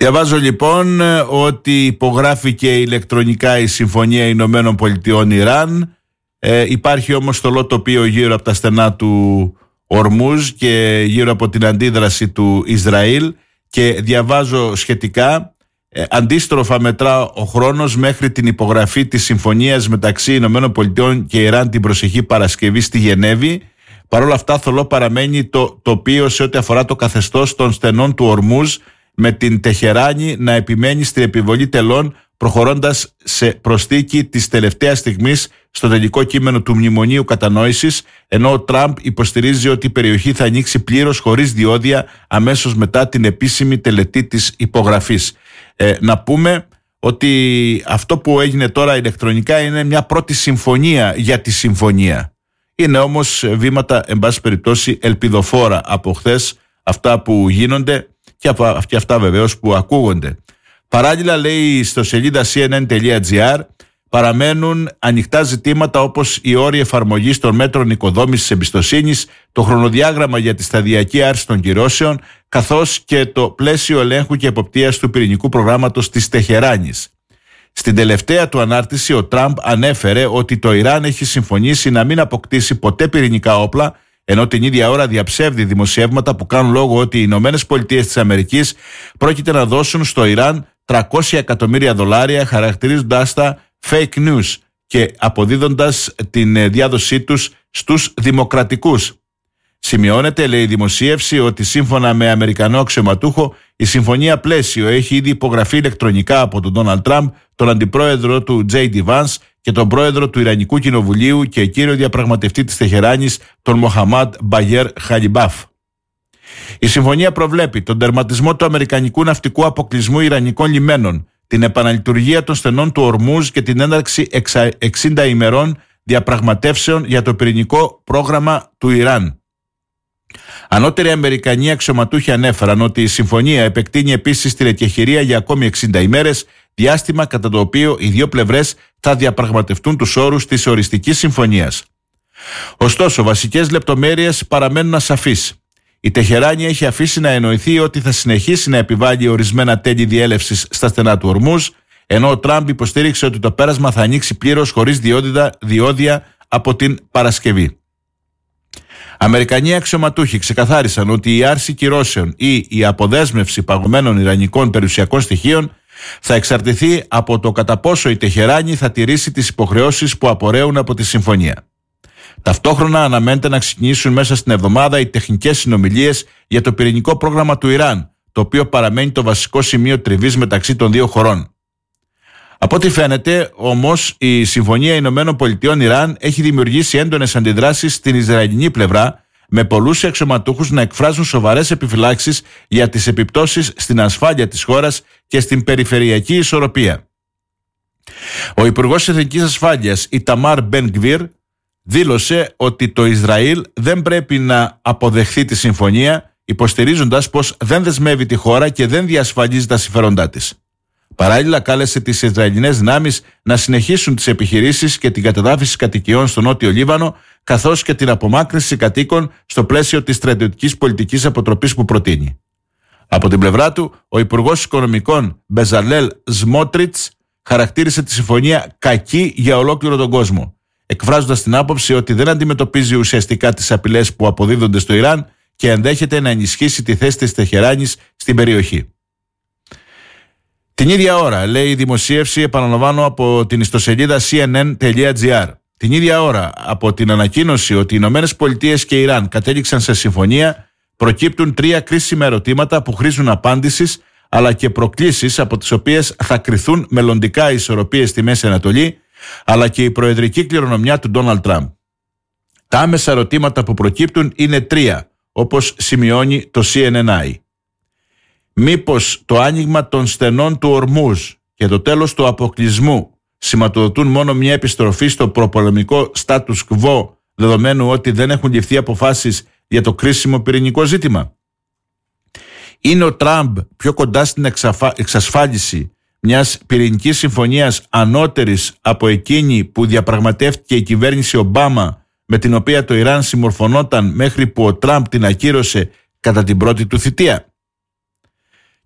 Διαβάζω λοιπόν ότι υπογράφηκε ηλεκτρονικά η Συμφωνία Ηνωμένων Πολιτειών Ιράν. Υπάρχει όμως το τοπίο γύρω από τα στενά του Ορμούζ και γύρω από την αντίδραση του Ισραήλ, και διαβάζω σχετικά. Αντίστροφα μετρά ο χρόνος μέχρι την υπογραφή της συμφωνίας μεταξύ Ηνωμένων Πολιτειών και Ιράν την προσεχή Παρασκευή στη Γενέβη. Παρ' όλα αυτά θολό παραμένει το τοπίο σε ό,τι αφορά το καθεστώς των στενών του Ορμούζ, με την Τεχεράνη να επιμένει στην επιβολή τελών, προχωρώντας σε προσθήκη της τελευταίας στιγμής στο τελικό κείμενο του Μνημονίου Κατανόησης, ενώ ο Τραμπ υποστηρίζει ότι η περιοχή θα ανοίξει πλήρως χωρίς διόδια αμέσως μετά την επίσημη τελετή της υπογραφής. Να πούμε ότι αυτό που έγινε τώρα ηλεκτρονικά είναι μια πρώτη συμφωνία για τη συμφωνία. Είναι όμως βήματα, εν πάση περιπτώσει, ελπιδοφόρα από χθες αυτά που γίνονται και αυτά βεβαίως που ακούγονται. Παράλληλα, λέει στο σελίδα cnn.gr, παραμένουν ανοιχτά ζητήματα όπως οι όροι εφαρμογής των μέτρων οικοδόμησης εμπιστοσύνης, το χρονοδιάγραμμα για τη σταδιακή άρση των κυρώσεων, καθώς και το πλαίσιο ελέγχου και εποπτείας του πυρηνικού προγράμματος της Τεχεράνης. Στην τελευταία του ανάρτηση, ο Τραμπ ανέφερε ότι το Ιράν έχει συμφωνήσει να μην αποκτήσει ποτέ πυρηνικά όπλα, ενώ την ίδια ώρα διαψεύδει δημοσιεύματα που κάνουν λόγο ότι οι Ηνωμένες Πολιτείες της Αμερικής πρόκειται να δώσουν στο Ιράν $300 εκατομμύρια, χαρακτηρίζοντάς τα fake news και αποδίδοντας την διάδοσή τους στους δημοκρατικούς. Σημειώνεται, λέει η δημοσίευση, ότι σύμφωνα με Αμερικανό αξιωματούχο, η συμφωνία πλαίσιο έχει ήδη υπογραφεί ηλεκτρονικά από τον Ντόναλντ Τραμπ, τον αντιπρόεδρο του J.D. Vance και τον πρόεδρο του Ιρανικού Κοινοβουλίου και κύριο διαπραγματευτή της Τεχεράνης, τον Μοχαμάντ Μπαγέρ Χαλιμπάφ. Η συμφωνία προβλέπει τον τερματισμό του αμερικανικού ναυτικού αποκλεισμού Ιρανικών λιμένων, την επαναλειτουργία των στενών του Ορμούζ και την έναρξη 60 ημερών διαπραγματεύσεων για το πυρηνικό πρόγραμμα του Ιράν. Ανώτεροι Αμερικανοί αξιωματούχοι ανέφεραν ότι η συμφωνία επεκτείνει επίσης την εκεχηρία για ακόμη 60 ημέρες, διάστημα κατά το οποίο οι δύο πλευρές θα διαπραγματευτούν τους όρους της οριστικής συμφωνίας. Ωστόσο, βασικές λεπτομέρειες παραμένουν ασαφείς. Η Τεχεράνη έχει αφήσει να εννοηθεί ότι θα συνεχίσει να επιβάλλει ορισμένα τέλη διέλευσης στα στενά του Ορμούζ, ενώ ο Τραμπ υποστήριξε ότι το πέρασμα θα ανοίξει πλήρως χωρίς διόδια από την Παρασκευή. Αμερικανοί αξιωματούχοι ξεκαθάρισαν ότι η άρση κυρώσεων ή η αποδέσμευση παγωμένων ιρανικών περιουσιακών στοιχείων θα εξαρτηθεί από το κατά πόσο η Τεχεράνη θα τηρήσει τις υποχρεώσεις που απορρέουν από τη συμφωνία. Ταυτόχρονα αναμένεται να ξεκινήσουν μέσα στην εβδομάδα οι τεχνικές συνομιλίες για το πυρηνικό πρόγραμμα του Ιράν, το οποίο παραμένει το βασικό σημείο τριβής μεταξύ των δύο χωρών. Από ό,τι φαίνεται, όμως, η Συμφωνία Ηνωμένων Πολιτειών Ιράν έχει δημιουργήσει έντονες αντιδράσεις στην Ισραηλινή πλευρά, με πολλούς αξιωματούχους να εκφράζουν σοβαρές επιφυλάξεις για τις επιπτώσεις στην ασφάλεια της χώρας και στην περιφερειακή ισορροπία. Ο Υπουργός Εθνικής Ασφάλειας, Ιταμάρ Μπεν Γκβίρ, δήλωσε ότι το Ισραήλ δεν πρέπει να αποδεχθεί τη συμφωνία, υποστηρίζοντας πως δεν δεσμεύει τη χώρα και δεν διασφαλίζει τα συμφέροντά της. Παράλληλα, κάλεσε τις Ισραηλινές δυνάμεις να συνεχίσουν τις επιχειρήσεις και την κατεδάφιση κατοικιών στο Νότιο Λίβανο, καθώς και την απομάκρυνση κατοίκων στο πλαίσιο της στρατιωτικής πολιτικής αποτροπής που προτείνει. Από την πλευρά του, ο Υπουργός Οικονομικών Μπεζαλέλ Σμότριτς χαρακτήρισε τη συμφωνία κακή για ολόκληρο τον κόσμο, εκφράζοντας την άποψη ότι δεν αντιμετωπίζει ουσιαστικά τις απειλές που αποδίδονται στο Ιράν και ενδέχεται να ενισχύσει τη θέση της Τεχεράνης στην περιοχή. Την ίδια ώρα, λέει η δημοσίευση, επαναλαμβάνω, από την ιστοσελίδα cnn.gr. Την ίδια ώρα από την ανακοίνωση ότι οι Ηνωμένες Πολιτείες και Ιράν κατέληξαν σε συμφωνία, προκύπτουν 3 κρίσιμα ερωτήματα που χρήζουν απάντησης, αλλά και προκλήσεις από τις οποίες θα κριθούν μελλοντικά ισορροπίες στη Μέση Ανατολή, αλλά και η προεδρική κληρονομιά του Ντόναλντ Τραμπ. Τα άμεσα ερωτήματα που προκύπτουν είναι 3, όπως σημειώνει το CNN. Μήπως το άνοιγμα των στενών του Ορμούζ και το τέλος του αποκλεισμού σηματοδοτούν μόνο μια επιστροφή στο προπολεμικό status quo, δεδομένου ότι δεν έχουν ληφθεί αποφάσεις για το κρίσιμο πυρηνικό ζήτημα? Είναι ο Τραμπ πιο κοντά στην εξασφάλιση μιας πυρηνικής συμφωνίας ανώτερης από εκείνη που διαπραγματεύτηκε η κυβέρνηση Ομπάμα, με την οποία το Ιράν συμμορφωνόταν μέχρι που ο Τραμπ την ακύρωσε κατά την πρώτη του θητεία?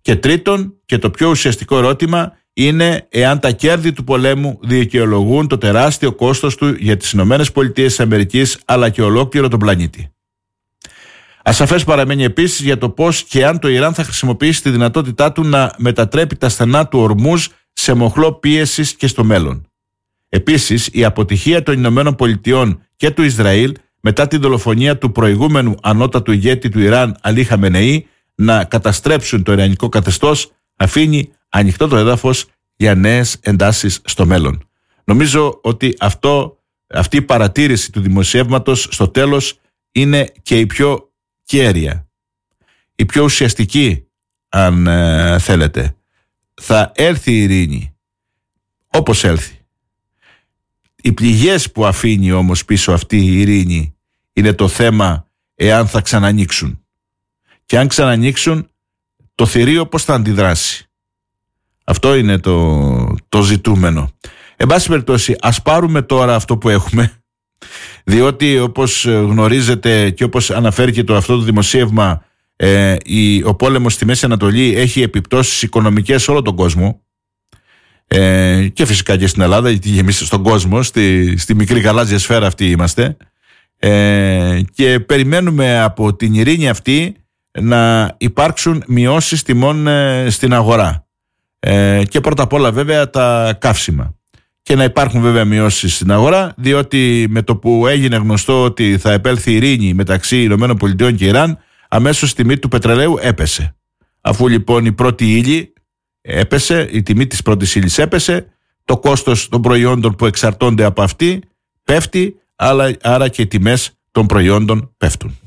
Και τρίτον, και το πιο ουσιαστικό ερώτημα, είναι εάν τα κέρδη του πολέμου δικαιολογούν το τεράστιο κόστος του για τις ΗΠΑ αλλά και ολόκληρο τον πλανήτη. Ασαφές παραμένει επίσης για το πώς και αν το Ιράν θα χρησιμοποιήσει τη δυνατότητά του να μετατρέπει τα στενά του Ορμούζ σε μοχλό πίεσης και στο μέλλον. Επίσης, η αποτυχία των ΗΠΑ και του Ισραήλ μετά τη δολοφονία του προηγούμενου ανώτατου ηγέτη του Ιράν, Αλί Χαμενεή, να καταστρέψουν το ιρανικό καθεστώς, αφήνει ανοιχτό το έδαφος για νέες εντάσεις στο μέλλον. Νομίζω ότι αυτή η παρατήρηση του δημοσιεύματος στο τέλος είναι και η πιο κέρια, η πιο ουσιαστική, αν θέλετε. Θα έρθει η ειρήνη, όπως έλθει. Οι πληγές που αφήνει όμως πίσω αυτή η ειρήνη είναι το θέμα εάν θα ξανανοίξουν. Και αν ξανανοίξουν, το θηρίο πώς θα αντιδράσει. Αυτό είναι το ζητούμενο. Εν πάση περιπτώσει, ας πάρουμε τώρα αυτό που έχουμε, διότι όπως γνωρίζετε και όπως αναφέρει και αυτό το δημοσίευμα, ο πόλεμος στη Μέση Ανατολή έχει επιπτώσεις οικονομικές σε όλο τον κόσμο, και φυσικά και στην Ελλάδα, γιατί εμείς στον κόσμο, στη μικρή γαλάζια σφαίρα αυτή είμαστε, και περιμένουμε από την ειρήνη αυτή να υπάρξουν μειώσεις τιμών στην αγορά, και πρώτα απ' όλα βέβαια τα καύσιμα, και να υπάρχουν βέβαια μειώσεις στην αγορά, διότι με το που έγινε γνωστό ότι θα επέλθει ειρήνη μεταξύ ΗΠΑ και Ιράν, αμέσως η τιμή του πετρελαίου έπεσε. Αφού λοιπόν η πρώτη ύλη έπεσε, η τιμή της πρώτης ύλης έπεσε, το κόστος των προϊόντων που εξαρτώνται από αυτή πέφτει, άρα και οι τιμές των προϊόντων πέφτουν.